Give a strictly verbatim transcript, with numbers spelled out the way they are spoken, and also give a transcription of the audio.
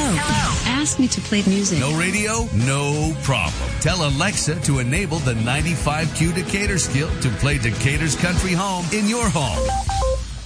Hello. Ask me to play music. No radio? No problem. Tell Alexa to enable the ninety-five Q Decatur skill to play Decatur's Country Home in your home.